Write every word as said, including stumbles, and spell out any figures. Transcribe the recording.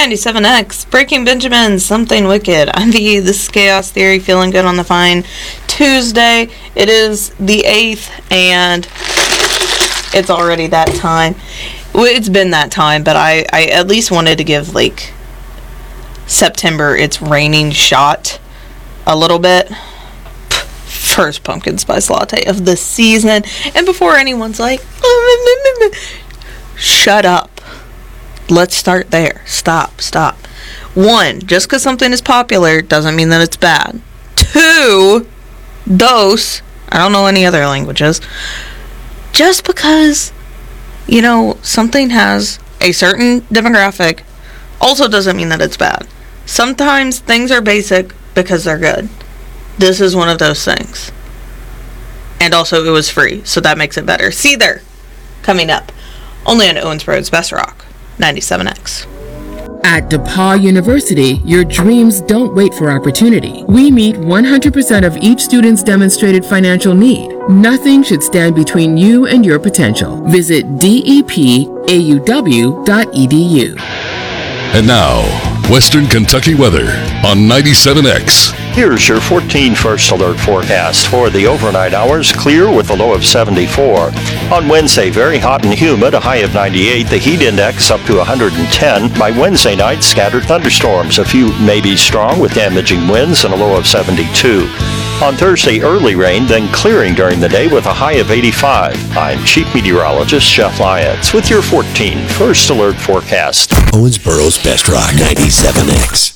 ninety-seven X, Breaking Benjamin, Something Wicked. I'm V, this is Chaos Theory, feeling good on the fine Tuesday. It is the eighth, and it's already that time. Well, it's been that time, but I, I at least wanted to give, like, September its reigning shot a little bit. First pumpkin spice latte of the season, and before anyone's like, shut up. Let's start there. Stop, stop. One, just because something is popular doesn't mean that it's bad. Two, dos, I don't know any other languages. Just because, you know, something has a certain demographic also doesn't mean that it's bad. Sometimes things are basic because they're good. This is one of those things. And also it was free, so that makes it better. See there, coming up, only on Owensboro's Best Rock. ninety-seven X. At DePauw University, your dreams don't wait for opportunity. We meet one hundred percent of each student's demonstrated financial need. Nothing should stand between you and your potential. Visit D E P A U W dot E D U. And now, Western Kentucky weather on ninety-seven X. Here's your fourteen First Alert forecast. For the overnight hours, clear with a low of seventy-four. On Wednesday, very hot and humid, a high of ninety-eight. The heat index up to one hundred ten. By Wednesday night, scattered thunderstorms. A few may be strong with damaging winds and a low of seventy-two. On Thursday, early rain, then clearing during the day with a high of eighty-five. I'm Chief Meteorologist Jeff Lyons with your fourteen First Alert forecast. Owensboro's Best Rock ninety-seven X.